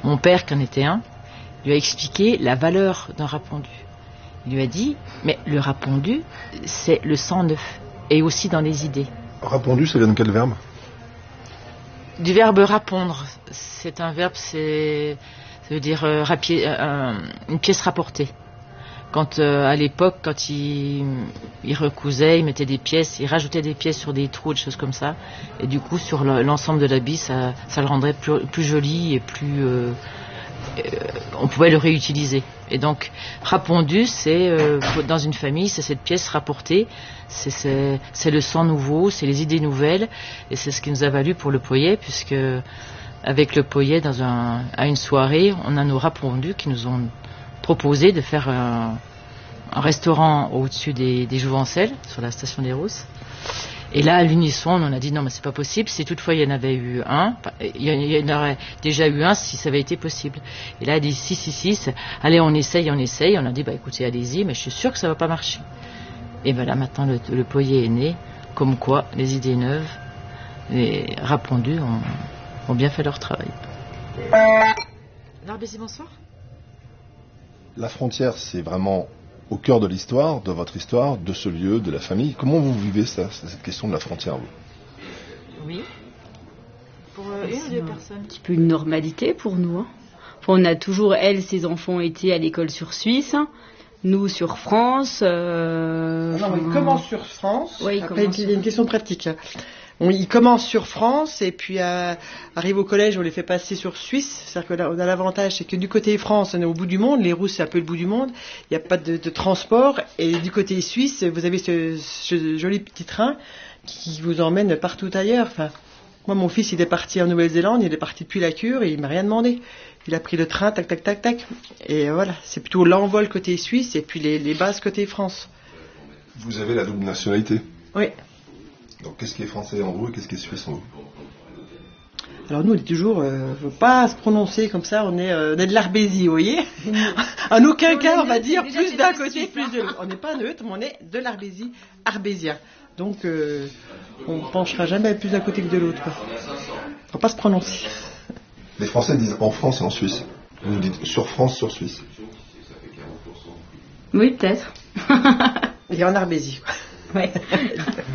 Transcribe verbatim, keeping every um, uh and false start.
Mon père, qui en était un, lui a expliqué la valeur d'un rap pondu. Il lui a dit, mais le rap pondu, c'est le sang neuf, et aussi dans les idées. Rap pondu, ça vient de quel verbe? Du verbe répondre. C'est un verbe, c'est, ça veut dire euh, rapier, euh, une pièce rapportée. Quand euh, à l'époque, quand ils il recousaient, ils mettaient des pièces, ils rajoutaient des pièces sur des trous, des choses comme ça, et du coup sur le, l'ensemble de l'habit, ça, ça le rendrait plus, plus joli et plus, euh, euh, on pouvait le réutiliser. Et donc rapondu, c'est euh, dans une famille, c'est cette pièce rapportée, c'est, c'est, c'est le sang nouveau, c'est les idées nouvelles, et c'est ce qui nous a valu pour le Poyet, puisque avec le Poyet, dans un, à une soirée, on a nos rapondus qui nous ont proposé de faire un, un restaurant au-dessus des, des Jouvencelles, sur la station des Rousses. Et là, à l'unisson, on a dit non, mais c'est pas possible. Si toutefois il y en avait eu un, il y en aurait déjà eu un si ça avait été possible. Et là, elle a dit si, si, si, allez, on essaye, on essaye. On a dit bah écoutez, allez-y, mais je suis sûr que ça va pas marcher. Et ben là, maintenant, le, le Poyet est né, comme quoi les idées neuves, les rapondus ont, ont bien fait leur travail. L'Arbésie, bonsoir. La frontière, c'est vraiment au cœur de l'histoire, de votre histoire, de ce lieu, de la famille. Comment vous vivez ça, cette question de la frontière, vous? Oui. Pour euh, une ou deux personnes. Un petit peu une normalité pour nous. Hein. On a toujours, elle, ses enfants étaient à l'école sur Suisse, nous sur France. Euh, non, il commence sur France. Oui, il Après, il y a sur... une question pratique. On, il commence sur France et puis euh, arrive au collège, on les fait passer sur Suisse. C'est-à-dire que là, on a l'avantage, c'est que du côté France, on est au bout du monde. Les Rousses, c'est un peu le bout du monde. Il n'y a pas de, de transport. Et du côté suisse, vous avez ce, ce joli petit train qui vous emmène partout ailleurs. Enfin, moi, mon fils, il est parti en Nouvelle-Zélande. Il est parti depuis la cure et il m'a rien demandé. Il a pris le train, tac, tac, tac, tac. Et voilà, c'est plutôt l'envol côté Suisse et puis les, les bases côté France. Vous avez la double nationalité. Oui. Donc, qu'est-ce qui est français en vous et qu'est-ce qui est suisse en vous? Alors nous, on est toujours, euh, faut pas se prononcer comme ça. On est, euh, on est de l'Arbésie, vous voyez. En aucun cas, on va dire plus d'un côté, plus de l'autre. On n'est pas neutre, mais on est de l'Arbésie, arbésien. Donc, euh, on penchera jamais plus d'un côté que de l'autre. Faut pas se prononcer. Les Français disent en France et en Suisse. Vous dites sur France, sur Suisse. Oui, peut-être. Et en Arbésie, quoi. Ouais.